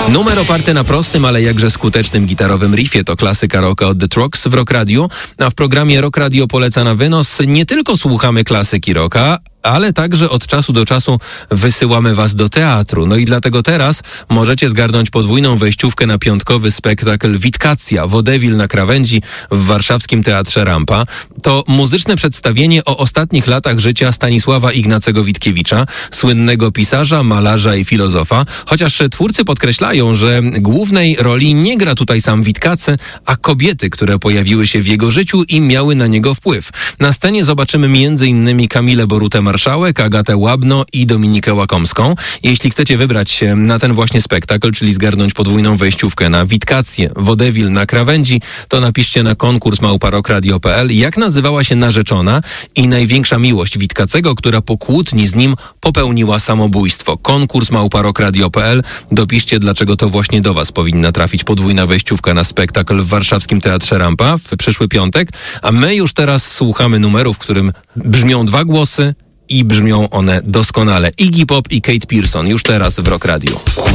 Numer oparty na prostym, ale jakże skutecznym gitarowym riffie to klasyka rocka od The Troggs w Rock Radio, a w programie Rock Radio poleca na wynos nie tylko słuchamy klasyki rocka, ale także od czasu do czasu wysyłamy was do teatru. No i dlatego teraz możecie zgarnąć podwójną wejściówkę na piątkowy spektakl Witkacja, Wodewil na krawędzi w warszawskim Teatrze Rampa. To muzyczne przedstawienie o ostatnich latach życia Stanisława Ignacego Witkiewicza, słynnego pisarza, malarza i filozofa, chociaż twórcy podkreślają, że głównej roli nie gra tutaj sam Witkacy, a kobiety, które pojawiły się w jego życiu i miały na niego wpływ. Na scenie zobaczymy m.in. Kamilę Borutę-Marszałek, Agatę Łabno i Dominikę Łakomską. Jeśli chcecie wybrać się na ten właśnie spektakl, czyli zgarnąć podwójną wejściówkę na Witkację, Wodewil na krawędzi, to napiszcie na konkurs @rockradio.pl, jak nazywała się narzeczona i największa miłość Witkacego, która po kłótni z nim popełniła samobójstwo. Konkurs @rockradio.pl. Dopiszcie, dlaczego to właśnie do was powinna trafić podwójna wejściówka na spektakl w warszawskim Teatrze Rampa w przyszły piątek, a my już teraz słuchamy numeru, w którym brzmią dwa głosy i brzmią one doskonale. Iggy Pop i Kate Pierson już teraz w Rock Radio.